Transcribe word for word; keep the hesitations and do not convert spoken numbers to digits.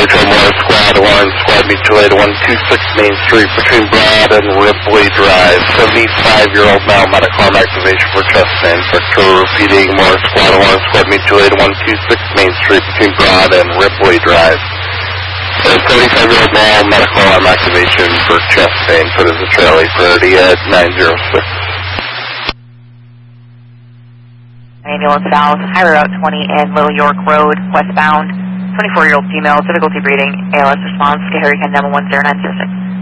Metro Morris, Squad one, Squad Mutual Aid one two six Main Street between Broad and Ripley Drive. seventy-five-year-old male, medical arm activation for chest pain. Victor repeating Morris, Squad one, Squad Mutual Aid one two six Main Street between Broad and Ripley Drive. seventy-five-year-old male, medical arm activation for chest pain. Put as a trailer priority at nine zero six. Ambulance South, Highway Route twenty and Little York Road, westbound. twenty-four-year-old female, difficulty breathing, A L S response, get Hurricane number one zero nine six six.